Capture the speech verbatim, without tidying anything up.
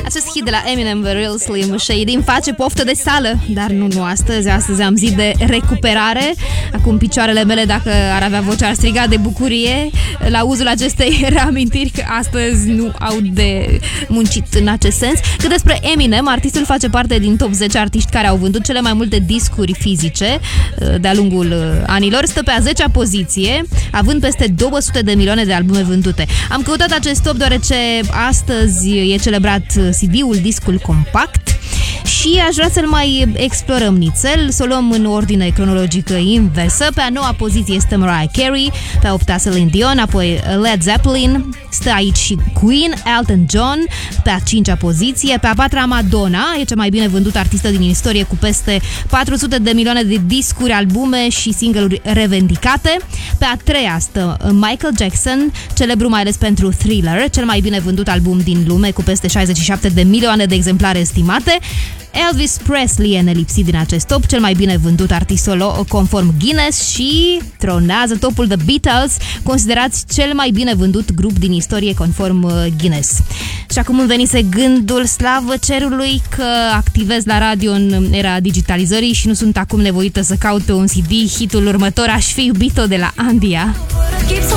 Acest hit de la Eminem, The Real Slim Shady, îmi face poftă de sală, dar nu, nu astăzi. Astăzi am zi de recuperare. Acum picioarele mele, dacă ar avea voce, ar striga de bucurie la uzul acestei reamintiri că astăzi nu au de muncit în acest sens. Cât despre Eminem, artistul face parte din top zece artiști care au vândut cele mai multe discuri fizice de-a lungul anilor. Stă pe a zecea poziție, având peste două sute de milioane de albume vândute. Am căutat acest top deoarece astăzi e celebrat C D-ul, discul compact, și aș vrea să-l mai explorăm nițel, să o luăm în ordine cronologică inversă. Pe a noua poziție este Mariah Carey, pe a opta Celine Dion, apoi Led Zeppelin, stă aici și Queen, Elton John, pe a cincea poziție, pe a patra Madonna, e cea mai bine vândută artistă din istorie cu peste patru sute de milioane de discuri, albume și single-uri revendicate. Pe a treia stă Michael Jackson, celebru mai ales pentru Thriller, cel mai bine vândut album din lume cu peste șaizeci și șapte de milioane de exemplare estimate. Elvis Presley e nelipsit din acest top, cel mai bine vândut artist solo conform Guinness, și tronează topul The Beatles, considerați cel mai bine vândut grup din istorie conform Guinness. Și acum îmi venise gândul, slavă cerului, că activez la radio în era digitalizării și nu sunt acum nevoită să caut pe un C D hitul următor, Aș fi iubit-o de la Andia.